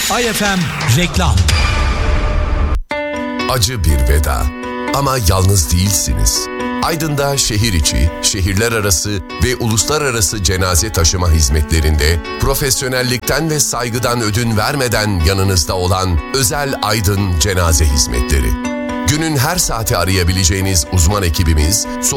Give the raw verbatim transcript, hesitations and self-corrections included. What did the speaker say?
Ay F M reklam. Acı bir veda. Ama yalnız değilsiniz. Aydın'da şehir içi, şehirler arası ve uluslararası cenaze taşıma hizmetlerinde profesyonellikten ve saygıdan ödün vermeden yanınızda olan Özel Aydın Cenaze Hizmetleri. Günün her saati arayabileceğiniz uzman ekibimiz,